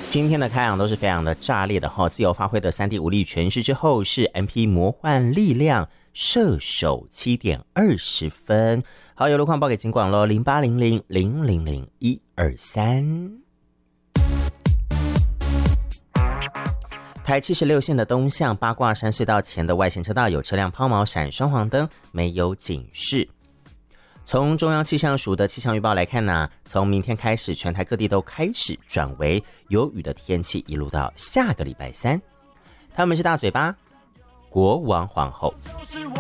今天的开场都是非常的炸裂的哈，自由发挥的3D 武力诠释之后是 MP 魔幻力量射手7点20分。好，有路况报给警广咯，0800000123。台76线的东向八卦山隧道前的外线车道有车辆抛锚闪双黄灯，没有警示。从中央气象署的气象预报来看呢，从明天开始，全台各地都开始转为有雨的天气，一路到下个礼拜3。他们是大嘴巴国王皇后。